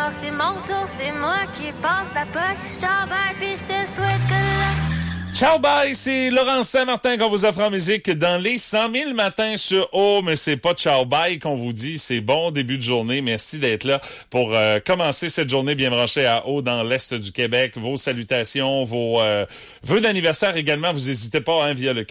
alors que c'est mon tour, c'est moi qui passe la poque. Ciao, bye, puis je te souhaite que Ciao, bye, c'est Laurence Saint-Martin qu'on vous offre en musique dans les 100 000 matins sur Oh, mais c'est pas ciao, bye qu'on vous dit, c'est bon début de journée. Merci d'être là pour commencer cette journée bien branchée à haut dans l'Est du Québec. Vos salutations, vos vœux d'anniversaire également, vous n'hésitez pas via le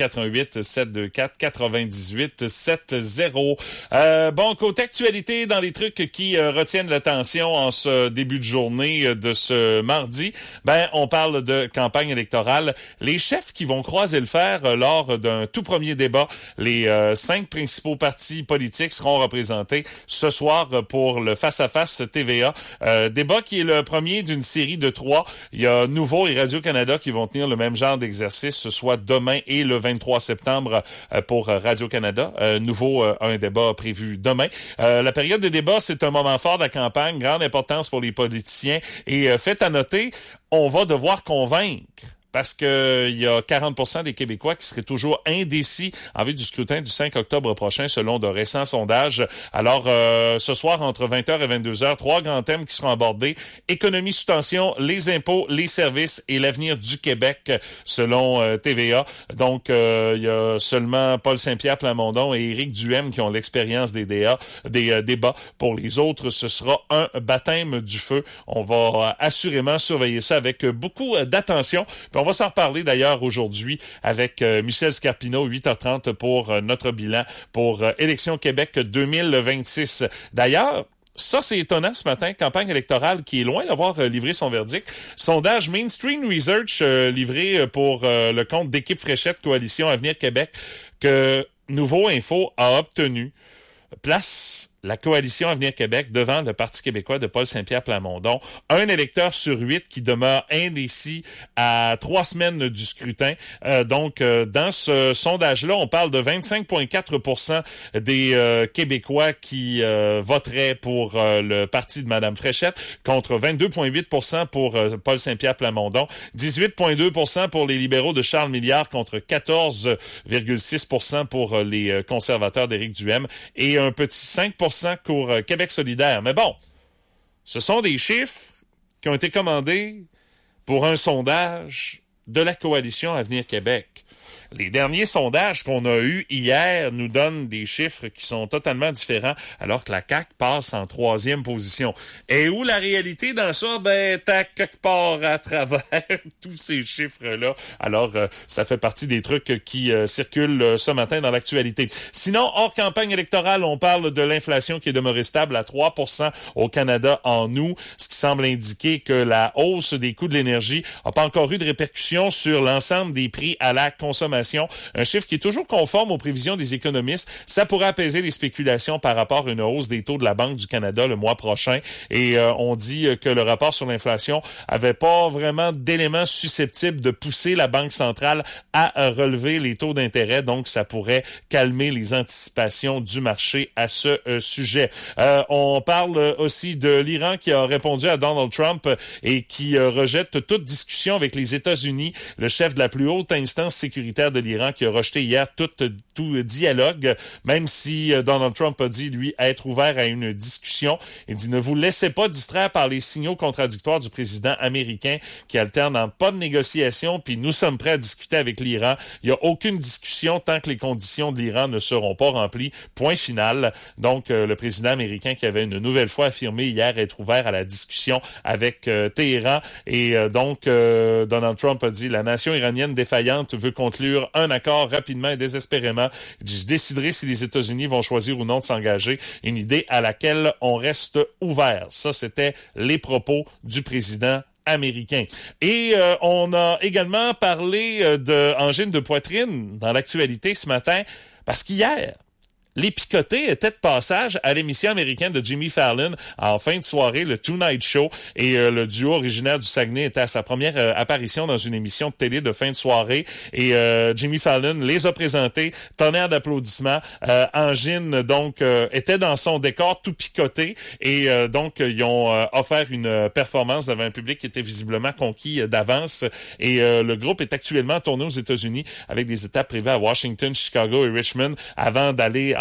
418-724-9870. Bon, côté actualité, dans les trucs qui retiennent l'attention en ce début de journée de ce mardi, on parle de campagne électorale. Les chefs qui vont croiser le fer lors d'un tout premier débat, les 5 principaux partis politiques seront représentés ce soir pour le face-à-face TVA. Débat qui est le premier d'une série de 3. Il y a Nouveau et Radio-Canada qui vont tenir le même genre d'exercice, ce soit demain et le 23 septembre pour Radio-Canada. Nouveau a un débat prévu demain. La période des débats, c'est un moment fort de la campagne, grande importance pour les politiciens. Et fait à noter, on va devoir convaincre. Parce que il y a 40% des Québécois qui seraient toujours indécis en vue du scrutin du 5 octobre prochain, selon de récents sondages. Alors, ce soir, entre 20h et 22h, 3 grands thèmes qui seront abordés. Économie sous tension, les impôts, les services et l'avenir du Québec, selon TVA. Donc, il y a seulement Paul Saint-Pierre Plamondon et Éric Duhem qui ont l'expérience des débats. Pour les autres, ce sera un baptême du feu. On va assurément surveiller ça avec beaucoup d'attention. Puis on va s'en reparler d'ailleurs aujourd'hui avec Michel Scarpino, 8h30 pour notre bilan pour Élection Québec 2026. D'ailleurs, ça, c'est étonnant ce matin, campagne électorale qui est loin d'avoir livré son verdict. Sondage Mainstream Research livré pour le compte d'Équipe Fréchette Coalition Avenir Québec que Nouveau Info a obtenu place la Coalition Avenir Québec devant le Parti québécois de Paul Saint-Pierre Plamondon. Un électeur sur 8 qui demeure indécis à 3 semaines du scrutin. Donc, dans ce sondage-là, on parle de 25,4% des Québécois qui voteraient pour le parti de Mme Fréchette contre 22,8% pour Paul Saint-Pierre Plamondon, 18,2% pour les libéraux de Charles Milliard contre 14,6% pour les conservateurs d'Éric Duhem et un petit 5% pour Québec solidaire. Mais bon, ce sont des chiffres qui ont été commandés pour un sondage de la Coalition Avenir Québec. Les derniers sondages qu'on a eus hier nous donnent des chiffres qui sont totalement différents, alors que la CAQ passe en 3e position. Et où la réalité dans ça? T'as quelque part à travers tous ces chiffres-là. Alors, ça fait partie des trucs qui circulent ce matin dans l'actualité. Sinon, hors campagne électorale, on parle de l'inflation qui est demeurée stable à 3% au Canada en août, ce qui semble indiquer que la hausse des coûts de l'énergie n'a pas encore eu de répercussions sur l'ensemble des prix à la consommation. Un chiffre qui est toujours conforme aux prévisions des économistes. Ça pourrait apaiser les spéculations par rapport à une hausse des taux de la Banque du Canada le mois prochain. Et on dit que le rapport sur l'inflation avait pas vraiment d'éléments susceptibles de pousser la Banque centrale à relever les taux d'intérêt. Donc, ça pourrait calmer les anticipations du marché à ce sujet. On parle aussi de l'Iran qui a répondu à Donald Trump et qui rejette toute discussion avec les États-Unis. Le chef de la plus haute instance sécuritaire de l'Iran qui a rejeté hier tout dialogue, même si Donald Trump a dit, lui, être ouvert à une discussion. Il dit, ne vous laissez pas distraire par les signaux contradictoires du président américain qui alterne en pas de négociation, puis nous sommes prêts à discuter avec l'Iran. Il n'y a aucune discussion tant que les conditions de l'Iran ne seront pas remplies. Point final. Donc, le président américain qui avait une nouvelle fois affirmé hier être ouvert à la discussion avec Téhéran. Et donc, Donald Trump a dit, la nation iranienne défaillante veut conclure un accord rapidement et désespérément. Je déciderai si les États-Unis vont choisir ou non de s'engager. Une idée à laquelle on reste ouvert. Ça, c'était les propos du président américain. Et on a également parlé d'angine de poitrine dans l'actualité ce matin, parce qu'hier, les picotés étaient de passage à l'émission américaine de Jimmy Fallon en fin de soirée, le Tonight Show. Et le duo originaire du Saguenay était à sa première apparition dans une émission de télé de fin de soirée. Et Jimmy Fallon les a présentés, tonnerre d'applaudissements. Angine, donc, était dans son décor tout picoté. Et donc, ils ont offert une performance devant un public qui était visiblement conquis d'avance. Et le groupe est actuellement tourné aux États-Unis avec des étapes prévues à Washington, Chicago et Richmond avant d'aller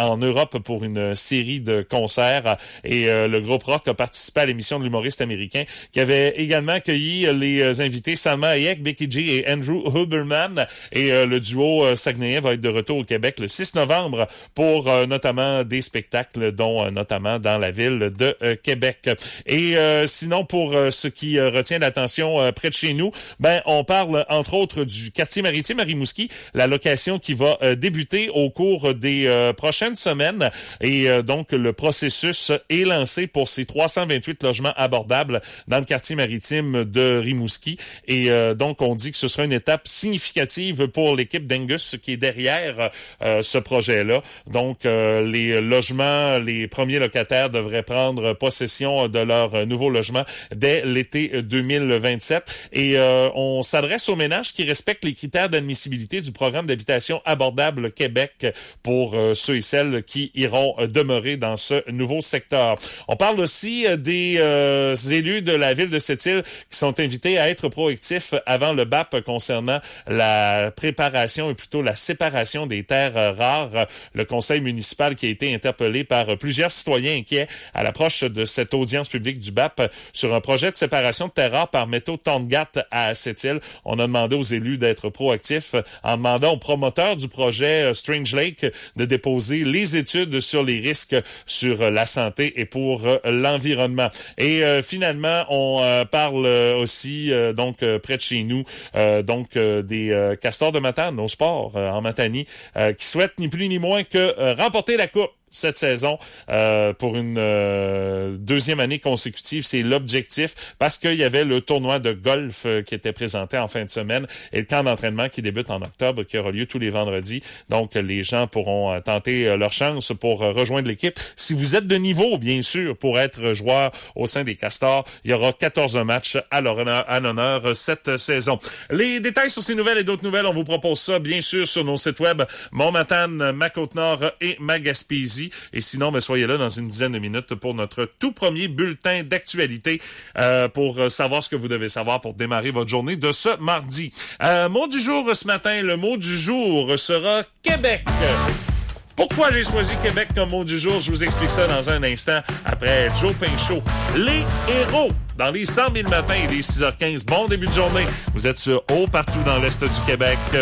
en Europe pour une série de concerts. Et le groupe rock a participé à l'émission de l'humoriste américain qui avait également accueilli les invités Salma Hayek, Becky G et Andrew Huberman. Et le duo saguenayen va être de retour au Québec le 6 novembre pour notamment des spectacles, dont notamment dans la ville de Québec. Et sinon, pour ce qui retient l'attention près de chez nous, on parle entre autres du quartier maritime à Rimouski, la location qui va débuter au cours des prochaines semaines. Et donc, le processus est lancé pour ces 328 logements abordables dans le quartier maritime de Rimouski. Et donc, on dit que ce sera une étape significative pour l'équipe d'Angus qui est derrière ce projet-là. Donc, les logements, les premiers locataires devraient prendre possession de leur nouveau logement dès l'été 2027. Et on s'adresse aux ménages qui respectent les critères d'admissibilité du programme d'habitation abordable Québec pour ceux et celles qui iront demeurer dans ce nouveau secteur. On parle aussi des élus de la ville de Sept-Îles qui sont invités à être proactifs avant le BAP concernant la préparation et plutôt la séparation des terres rares. Le conseil municipal qui a été interpellé par plusieurs citoyens inquiets à l'approche de cette audience publique du BAP sur un projet de séparation de terres rares par métaux Tongat à Sept-Îles. On a demandé aux élus d'être proactifs en demandant aux promoteurs du projet Strange Lake de déposer les études sur les risques sur la santé et pour l'environnement. Et finalement, on parle aussi donc près de chez nous des Castors de Matane au sport en Matanie qui souhaitent ni plus ni moins que remporter la coupe cette saison pour une deuxième année consécutive. C'est l'objectif parce qu'il y avait le tournoi de golf qui était présenté en fin de semaine et le camp d'entraînement qui débute en octobre, qui aura lieu tous les vendredis. Donc, les gens pourront tenter leur chance pour rejoindre l'équipe. Si vous êtes de niveau, bien sûr, pour être joueur au sein des Castors, il y aura 14 matchs à l'honneur cette saison. Les détails sur ces nouvelles et d'autres nouvelles, on vous propose ça, bien sûr, sur nos sites web Mont-Matane, Ma-Côte-Nord et Ma-Gaspésie. Et sinon, soyez là dans une dizaine de minutes pour notre tout premier bulletin d'actualité pour savoir ce que vous devez savoir pour démarrer votre journée de ce mardi. Mot du jour ce matin, le mot du jour sera Québec. Pourquoi j'ai choisi Québec comme mot du jour? Je vous explique ça dans un instant après Joe Pinchot. Les héros dans les 100 000 matins et les 6h15. Bon début de journée. Vous êtes sur Haut partout dans l'Est du Québec.